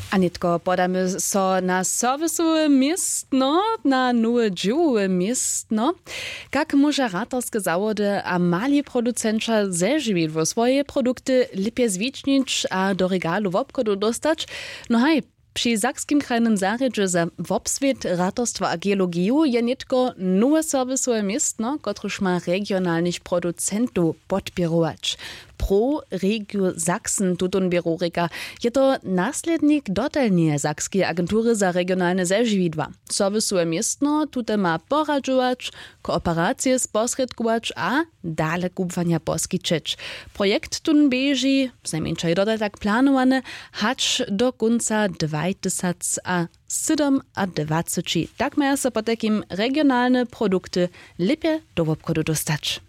Anitko, podamy so na serwisowe miestno, na nowe dziełowe miestno. Jak może ratorskie zawody a mali producenci zeżywić w swoje produkty lepiej zwicznić a do regalu w obchodu dostać? No hej, przy Sakskim krajnym zarządzie za wobswiet ratorstwa a geologiju je nitko nowe serwisowe miestno, kotruż ma regionalnych producentów podpirować. Pro Regio Sachsen tutun Bürorika je to naslednik dotelnie Sakskiej agentury za regionalne zeživitwa. Serwisuje miestno tute ma poradžovač, kooperacje sposredkovač a dale kupvanja poskičeč. Projekt tun beži, najmenšej dodaj tak planowane, hač do konca 2027. Tak maja se po takim regionalne produkty lepiej do obchodu dostać.